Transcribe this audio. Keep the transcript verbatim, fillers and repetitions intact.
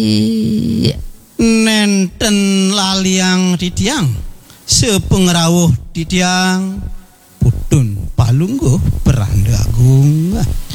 nenten laliang ditiang sepengrawuh ditiang putun palungguh beranda agung.